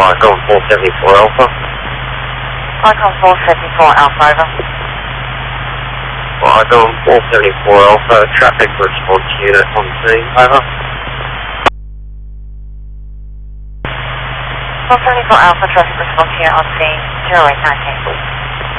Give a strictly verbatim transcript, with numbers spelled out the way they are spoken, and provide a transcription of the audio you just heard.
Icon four seventy-four Alpha. Icon four seventy-four Alpha, over. Icon four seventy-four Alpha, traffic response unit on scene, over. four seventy-four Alpha, traffic response unit on scene, zero eight nineteen.